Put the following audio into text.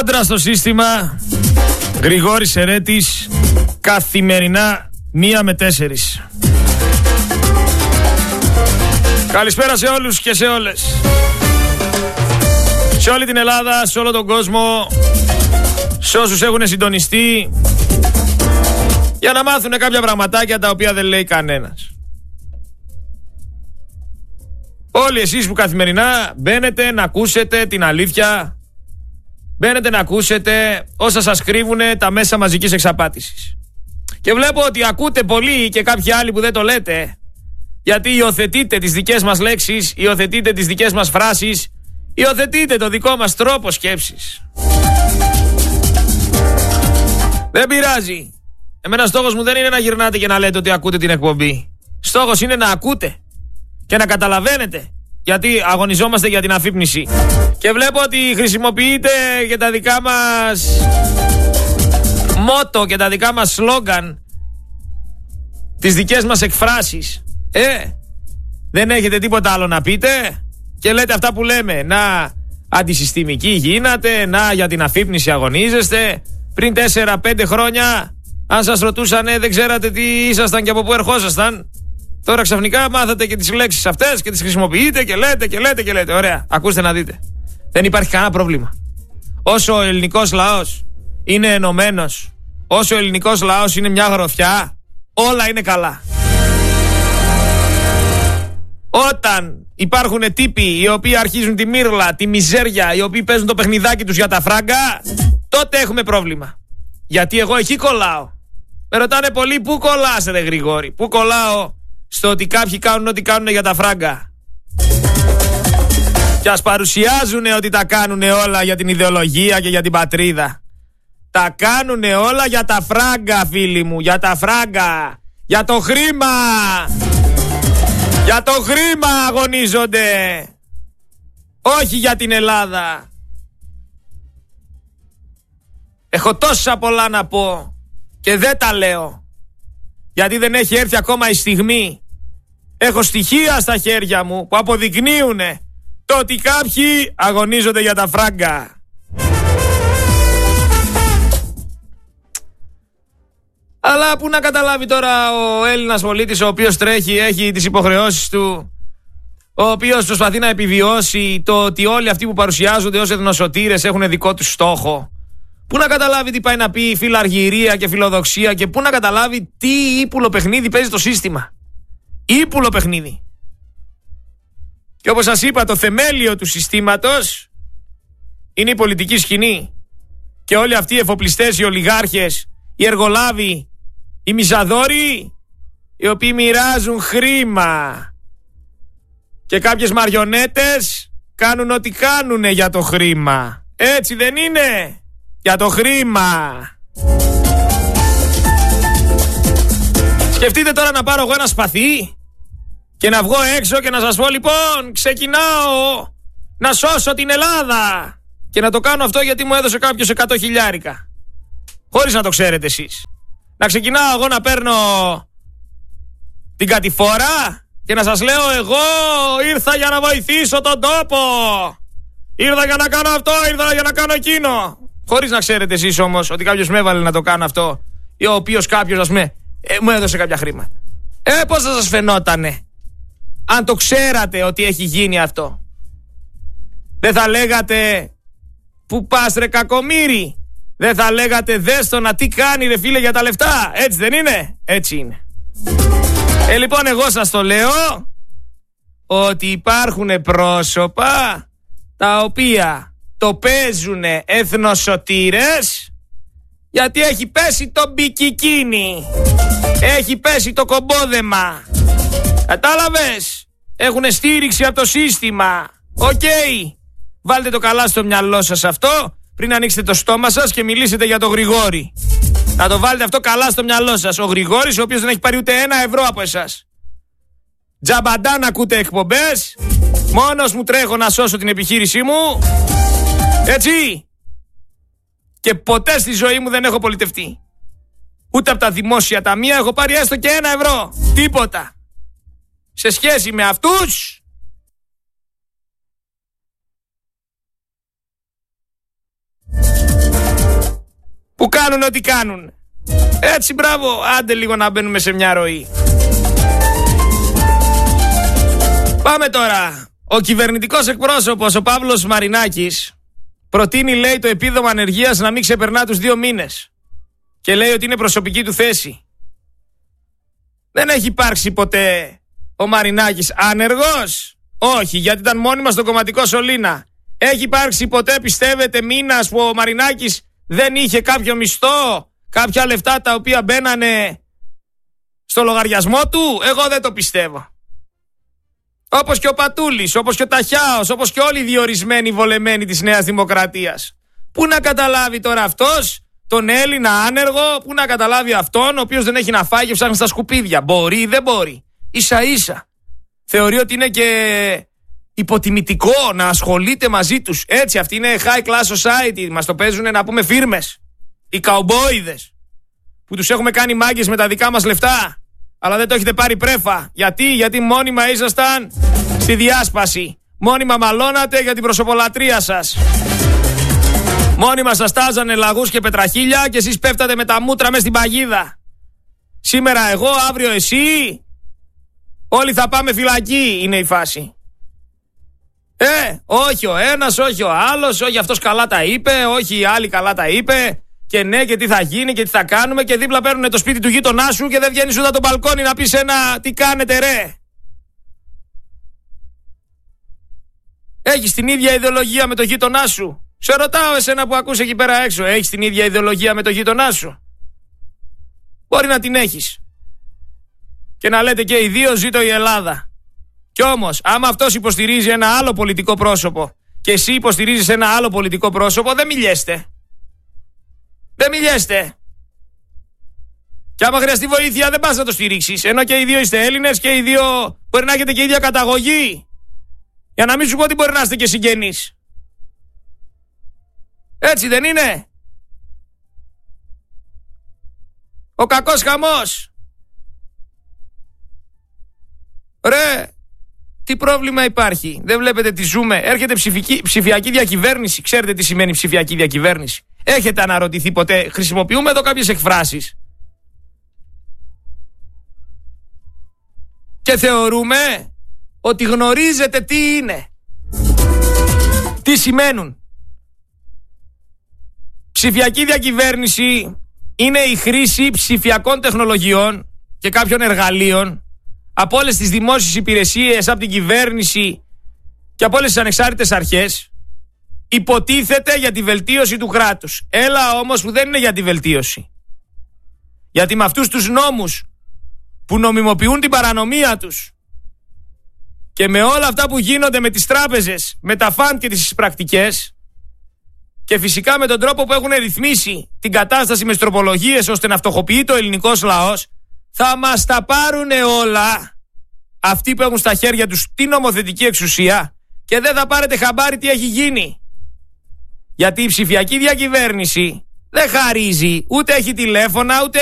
Κόντρα στο σύστημα. Γρηγόρης Σερέτης. Καθημερινά 1 με 4. Καλησπέρα σε όλους και σε όλες. Σε όλη την Ελλάδα, σε όλο τον κόσμο, σε όσους έχουν συντονιστεί για να μάθουν κάποια πραγματάκια τα οποία δεν λέει κανένας. Όλοι εσείς που καθημερινά μπαίνετε να ακούσετε την αλήθεια, μπαίνετε να ακούσετε όσα σας κρύβουν τα μέσα μαζικής εξαπάτησης. Και βλέπω ότι ακούτε πολλοί και κάποιοι άλλοι που δεν το λέτε, γιατί υιοθετείτε τις δικές μας λέξεις, υιοθετείτε τις δικές μας φράσεις, υιοθετείτε το δικό μας τρόπο σκέψης. Δεν πειράζει. Εμένα στόχος μου δεν είναι να γυρνάτε και να λέτε ότι ακούτε την εκπομπή. Στόχος είναι να ακούτε και να καταλαβαίνετε, γιατί αγωνιζόμαστε για την αφύπνιση. Και βλέπω ότι χρησιμοποιείτε και τα δικά μας μότο και τα δικά μας σλόγγαν, τις δικές μας εκφράσεις. Δεν έχετε τίποτα άλλο να πείτε και λέτε αυτά που λέμε. Να, αντισυστημικοί γίνατε, να, για την αφύπνιση αγωνίζεστε. Πριν 4-5 χρόνια, αν σας ρωτούσανε, δεν ξέρατε τι ήσασταν και από πού ερχόσασταν. Τώρα ξαφνικά μάθατε και τις λέξεις αυτές και τις χρησιμοποιείτε και λέτε. Ωραία, ακούστε να δείτε. Δεν υπάρχει κανένα πρόβλημα. Όσο ο ελληνικός λαός είναι ενωμένος, όσο ο ελληνικός λαός είναι μια γροθιά, όλα είναι καλά. Όταν υπάρχουν τύποι οι οποίοι αρχίζουν τη μύρλα, τη μιζέρια, οι οποίοι παίζουν το παιχνιδάκι τους για τα φράγκα, τότε έχουμε πρόβλημα. Γιατί εγώ εκεί κολλάω. Με ρωτάνε πολλοί, πού κολλάς ρε Γρηγόρη? Πού κολλάω? Στο ότι κάποιοι κάνουν ό,τι κάνουν για τα φράγκα. Και ας παρουσιάζουν ότι τα κάνουν όλα για την ιδεολογία και για την πατρίδα. Τα κάνουν όλα για τα φράγκα, φίλοι μου. Για τα φράγκα. Για το χρήμα. Για το χρήμα αγωνίζονται. Όχι για την Ελλάδα. Έχω τόσα πολλά να πω και δεν τα λέω, γιατί δεν έχει έρθει ακόμα η στιγμή. Έχω στοιχεία στα χέρια μου που αποδεικνύουν το ότι κάποιοι αγωνίζονται για τα φράγκα. Αλλά που να καταλάβει τώρα ο Έλληνας πολίτης, ο οποίος τρέχει, έχει τις υποχρεώσεις του, ο οποίος προσπαθεί να επιβιώσει, το ότι όλοι αυτοί που παρουσιάζονται ως εθνοσωτήρες έχουν δικό τους στόχο. Πού να καταλάβει τι πάει να πει φιλαργυρία και φιλοδοξία, και πού να καταλάβει τι ύπουλο παιχνίδι παίζει το σύστημα. Ύπουλο παιχνίδι. Και όπως σας είπα, το θεμέλιο του συστήματος είναι η πολιτική σκηνή. Και όλοι αυτοί οι εφοπλιστές, οι ολιγάρχες, οι εργολάβοι, οι μιζαδόροι, οι οποίοι μοιράζουν χρήμα. Και κάποιες μαριονέτες κάνουν ό,τι κάνουνε για το χρήμα. Έτσι δεν είναι? Για το χρήμα. Σκεφτείτε τώρα να πάρω εγώ ένα σπαθί και να βγω έξω και να σας πω, λοιπόν, ξεκινάω να σώσω την Ελλάδα. Και να το κάνω αυτό γιατί μου έδωσε κάποιος 100 χιλιάρικα. Χωρίς να το ξέρετε εσείς. Να ξεκινάω εγώ να παίρνω την κατηφόρα και να σας λέω, εγώ ήρθα για να βοηθήσω τον τόπο. Ήρθα για να κάνω αυτό, ήρθα για να κάνω εκείνο. Χωρίς να ξέρετε εσείς όμως ότι κάποιος με έβαλε να το κάνω αυτό, ή ο οποίος κάποιος, ας πούμε, μου έδωσε κάποια χρήματα. Πώς θα σας φαινότανε αν το ξέρατε ότι έχει γίνει αυτό? Δεν θα λέγατε, πού πας ρε κακομοίρη? Δεν θα λέγατε, δες το να τι κάνει ρε φίλε για τα λεφτά? Έτσι δεν είναι? Έτσι είναι. Λοιπόν, εγώ σας το λέω ότι υπάρχουν πρόσωπα τα οποία το παίζουνε εθνοσωτήρες, γιατί έχει πέσει το μπικικίνι, έχει πέσει το κομπόδεμα. Κατάλαβες? Έχουνε στήριξη από το σύστημα. Οκ. Βάλτε το καλά στο μυαλό σας αυτό πριν ανοίξετε το στόμα σας και μιλήσετε για το Γρηγόρη. Να το βάλετε αυτό καλά στο μυαλό σας. Ο Γρηγόρης, ο οποίος δεν έχει πάρει ούτε 1 ευρώ από εσάς. Τζαμπαντά να ακούτε εκπομπές. Μόνος μου τρέχω να σώσω την επιχείρησή μου. Έτσι. Και ποτέ στη ζωή μου δεν έχω πολιτευτεί. Ούτε από τα δημόσια ταμεία έχω πάρει έστω και 1 ευρώ. Τίποτα. Σε σχέση με αυτούς, που κάνουν ό,τι κάνουν. Έτσι, μπράβο, άντε λίγο να μπαίνουμε σε μια ροή. Πάμε τώρα. Ο κυβερνητικός εκπρόσωπος, ο Παύλος Μαρινάκης, προτείνει, λέει, το επίδομα ανεργίας να μην ξεπερνά τους 2 μήνες. Και λέει ότι είναι προσωπική του θέση. Δεν έχει υπάρξει ποτέ ο Μαρινάκης άνεργος. Όχι, γιατί ήταν μόνιμα στο κομματικό σωλήνα. Έχει υπάρξει ποτέ, πιστεύετε, μήνας που ο Μαρινάκης δεν είχε κάποιο μισθό, κάποια λεφτά τα οποία μπαίνανε στο λογαριασμό του? Εγώ δεν το πιστεύω. Όπως και ο Πατούλης, όπως και ο Ταχιάος, όπως και όλοι οι διορισμένοι βολεμένοι της Νέας Δημοκρατίας. Πού να καταλάβει τώρα αυτός τον Έλληνα άνεργο, πού να καταλάβει αυτόν ο οποίος δεν έχει να φάει και ψάχνει στα σκουπίδια? Μπορεί ή δεν μπορεί? Ίσα ίσα θεωρεί ότι είναι και υποτιμητικό να ασχολείται μαζί τους. Έτσι, αυτή είναι high class society. Μας το παίζουν, να πούμε, φίρμες. Οι καουμπόιδες που τους έχουμε κάνει μάγκες με τα δικά μας λεφτά, αλλά δεν το έχετε πάρει πρέφα. Γιατί μόνιμα ήσασταν στη διάσπαση. Μόνιμα μαλώνατε για την προσωπολατρία σας. Μόνιμα σας τάζανε λαγούς και πετραχίλια και εσείς πέφτατε με τα μούτρα μες στην παγίδα. Σήμερα εγώ, αύριο εσύ. Όλοι θα πάμε φυλακή, είναι η φάση. Όχι ο ένας, όχι ο άλλος, όχι αυτός καλά τα είπε, όχι οι άλλοι καλά τα είπε. Και ναι, και τι θα γίνει και τι θα κάνουμε. Και δίπλα παίρνουν το σπίτι του γείτονά σου και δεν βγαίνεις ούτε από το μπαλκόνι να πεις ένα τι κάνετε, ρε. Έχεις την ίδια ιδεολογία με το γείτονά σου? Σε ρωτάω εσένα που ακούς εκεί πέρα έξω, έχεις την ίδια ιδεολογία με το γείτονά σου? Μπορεί να την έχεις και να λέτε και οι δύο ζήτω η Ελλάδα. Κι όμως, άμα αυτός υποστηρίζει ένα άλλο πολιτικό πρόσωπο και εσύ υποστηρίζεις ένα άλλο πολιτικό πρόσωπο, δεν μιλιέστε. Δεν μιλιέστε. Και άμα χρειαστεί βοήθεια δεν πας να το στηρίξεις. Ενώ και οι δύο είστε Έλληνες και οι δύο μπορεί να έχετε και ίδια καταγωγή. Για να μην σου πω ότι μπορεί να είστε και συγγενείς. Έτσι δεν είναι? Ο κακός χαμός. Ρε, τι πρόβλημα υπάρχει? Δεν βλέπετε τι ζούμε? Έρχεται ψηφιακή διακυβέρνηση. Ξέρετε τι σημαίνει ψηφιακή διακυβέρνηση? Έχετε αναρωτηθεί ποτέ? Χρησιμοποιούμε εδώ κάποιες εκφράσεις και θεωρούμε ότι γνωρίζετε τι είναι, τι σημαίνουν. Ψηφιακή διακυβέρνηση είναι η χρήση ψηφιακών τεχνολογιών και κάποιων εργαλείων από όλες τις δημόσιες υπηρεσίες, από την κυβέρνηση και από όλες τις ανεξάρτητες αρχές, υποτίθεται για τη βελτίωση του κράτους. Έλα όμως που δεν είναι για τη βελτίωση. Γιατί με αυτούς τους νόμους που νομιμοποιούν την παρανομία τους και με όλα αυτά που γίνονται με τις τράπεζες, με τα φαντ και τις εισπρακτικές, και φυσικά με τον τρόπο που έχουν ρυθμίσει την κατάσταση με τις τροπολογίες ώστε να φτωχοποιεί ο ελληνικός λαός, θα μας τα πάρουνε όλα αυτοί που έχουν στα χέρια τους την νομοθετική εξουσία και δεν θα πάρετε χαμπάρι τι έχει γίνει. Γιατί η ψηφιακή διακυβέρνηση δεν χαρίζει, ούτε έχει τηλέφωνα, ούτε